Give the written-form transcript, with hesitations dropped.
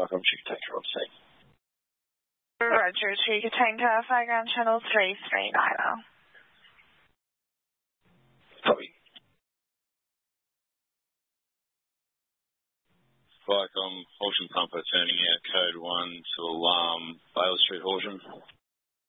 from Chica Tanker on scene. Roger, Chica Tanker, Fairground Channel 339. Copy. Horsham Pumper turning out code 1 to alarm Bale Street, Horsham.